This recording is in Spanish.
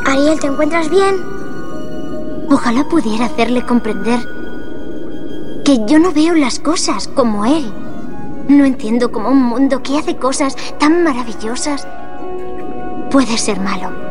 Ariel, ¿te encuentras bien? Ojalá pudiera hacerle comprender que yo no veo las cosas como él. No entiendo cómo un mundo que hace cosas tan maravillosas puede ser malo.